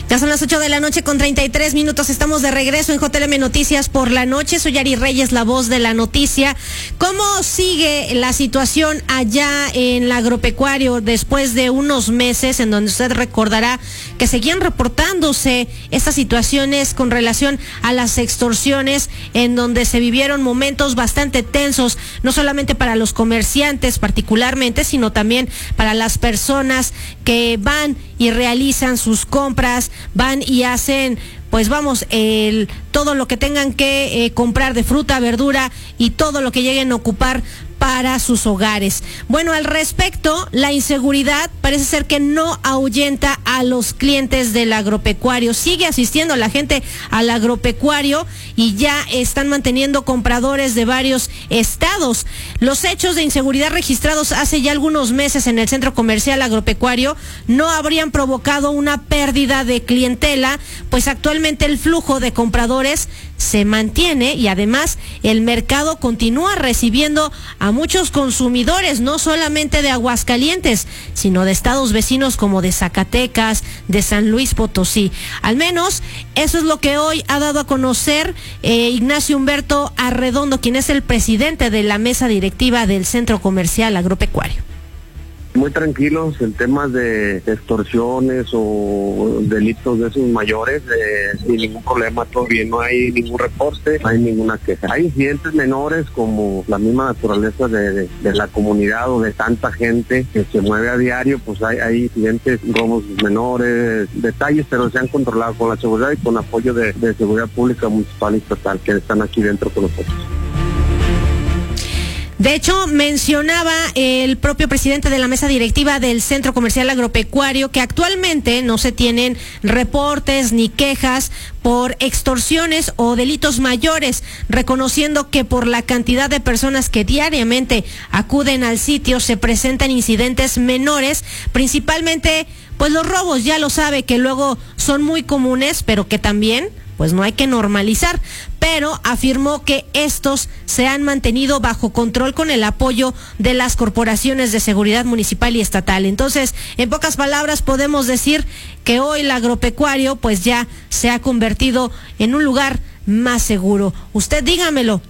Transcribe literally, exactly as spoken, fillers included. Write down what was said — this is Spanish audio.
Ya son las ocho de la noche con treinta y tres minutos. Estamos de regreso en J L M Noticias por la noche. Soy Ari Reyes, la voz de la noticia. ¿Cómo sigue la situación allá en el agropecuario después de unos meses en donde usted recordará que seguían reportándose estas situaciones con relación a las extorsiones, en donde se vivieron momentos bastante tensos, no solamente para los comerciantes particularmente, sino también para las personas que van y realizan sus compras, van y hacen, pues vamos, el todo lo que tengan que eh, comprar de fruta, verdura y todo lo que lleguen a ocupar para sus hogares. Bueno, al respecto, la inseguridad parece ser que no ahuyenta a los clientes del agropecuario. Sigue asistiendo la gente al agropecuario y ya están manteniendo compradores de varios estados. Los hechos de inseguridad registrados hace ya algunos meses en el centro comercial agropecuario no habrían provocado una pérdida de clientela, pues actualmente el flujo de compradores se mantiene y además el mercado continúa recibiendo a muchos consumidores, no solamente de Aguascalientes, sino de estados vecinos como de Zacatecas, de San Luis Potosí. Al menos eso es lo que hoy ha dado a conocer eh, Ignacio Humberto Arredondo, quien es el presidente de la mesa directiva del Centro Comercial Agropecuario. Muy tranquilos en temas de extorsiones o delitos de esos mayores, eh, sin ningún problema, todo bien, no hay ningún reporte, no hay ninguna queja. Hay incidentes menores como la misma naturaleza de, de, de la comunidad o de tanta gente que se mueve a diario, pues hay, hay incidentes, robos menores, detalles, pero se han controlado con la seguridad y con apoyo de, de seguridad pública municipal y estatal que están aquí dentro con nosotros. De hecho, mencionaba el propio presidente de la mesa directiva del Centro Comercial Agropecuario que actualmente no se tienen reportes ni quejas por extorsiones o delitos mayores, reconociendo que por la cantidad de personas que diariamente acuden al sitio se presentan incidentes menores, principalmente pues los robos, ya lo sabe que luego son muy comunes, pero que también pues no hay que normalizar, pero afirmó que estos se han mantenido bajo control con el apoyo de las corporaciones de seguridad municipal y estatal. Entonces, en pocas palabras, podemos decir que hoy el agropecuario pues ya se ha convertido en un lugar más seguro. Usted dígamelo.